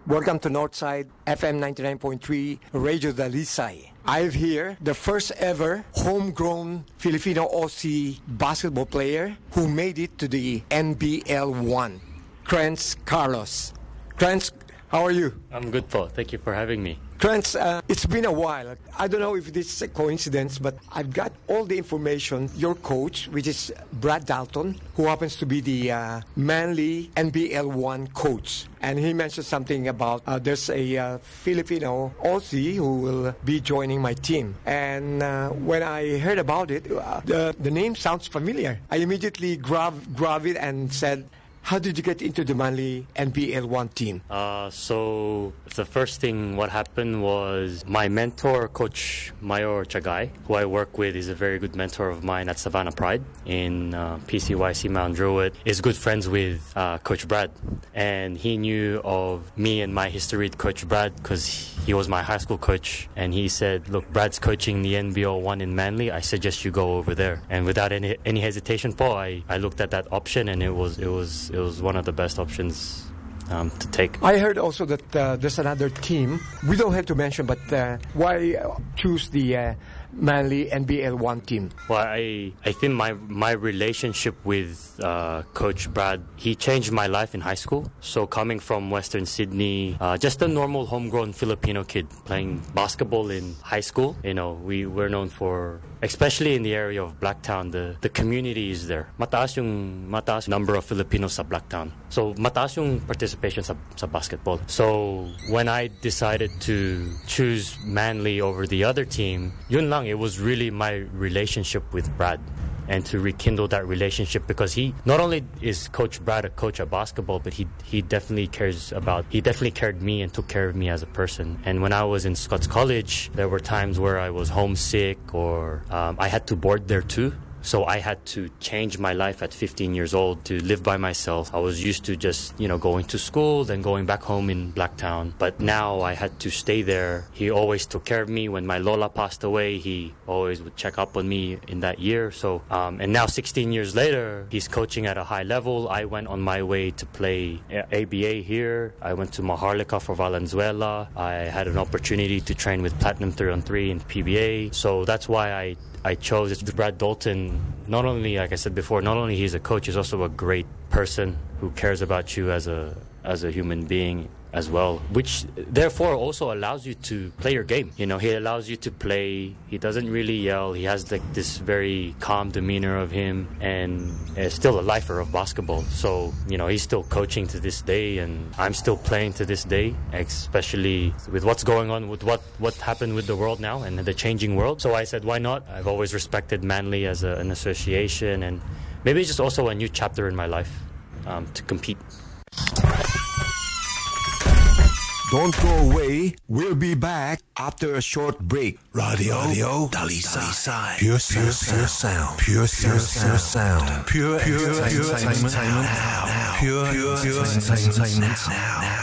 Welcome to Northside FM 99.3 Radio Dalisay. I have here the first ever homegrown Filipino Aussie basketball player who made it to the NBL 1, Krentz Carlos. Krentz, how are you? I'm good, Paul. Thank you for having me. Krentz, it's been a while. I don't know if this is a coincidence, but I've got all the information. Your coach, which is Brad Dalton, who happens to be the Manly NBL 1 coach. And he mentioned something about there's a Filipino Aussie who will be joining my team. And when I heard about it, the name sounds familiar. I immediately grabbed it and said, how did you get into the Manly NBL 1 team? So the first thing what happened was my mentor, Coach Mayor Chagay, who I work with, is a very good mentor of mine at Savannah Pride in PCYC Mount Druitt, is good friends with Coach Brad. And he knew of me and my history with Coach Brad because he was my high school coach. And he said, look, Brad's coaching the NBL 1 in Manly. I suggest you go over there. And without any hesitation, Paul, I looked at that option, and it was one of the best options to take. I heard also that there's another team. We don't have to mention, but why choose the Manly NBL 1 team? Well, I think my relationship with Coach Brad, he changed my life in high school. So coming from Western Sydney, just a normal homegrown Filipino kid playing basketball in high school, we were known for, especially in the area of Blacktown, the community is there. Mataas number of Filipinos sa Blacktown. So mataas yung participation sa basketball. So when I decided to choose Manly over the other team, yun lang, it was really my relationship with Brad, and to rekindle that relationship, because he not only is Coach Brad a coach of basketball, but he definitely cared me and took care of me as a person. And when I was in Scots College, there were times where I was homesick, or I had to board there too. So I had to change my life at 15 years old to live by myself. I was used to just, going to school, then going back home in Blacktown. But now I had to stay there. He always took care of me. When my Lola passed away, he always would check up on me in that year. So, and now 16 years later, he's coaching at a high level. I went on my way to play ABA here. I went to Maharlika for Valenzuela. I had an opportunity to train with Platinum 3-on-3 in PBA. So that's why I chose Brad Dalton. Not only, like I said before, not only he's a coach, he's also a great person who cares about you as a human being as well, which therefore also allows you to play your game. He allows you to play. He doesn't really yell. He has like this very calm demeanor of him, and is still a lifer of basketball. So, he's still coaching to this day, and I'm still playing to this day, especially with what's going on with what happened with the world now and the changing world. So I said, why not? I've always respected Manly as an association, and maybe it's just also a new chapter in my life to compete. Don't go away. We'll be back after a short break. Radio Dalisay. Pure sound. Pure sound. Pure entertainment now. Pure entertainment now.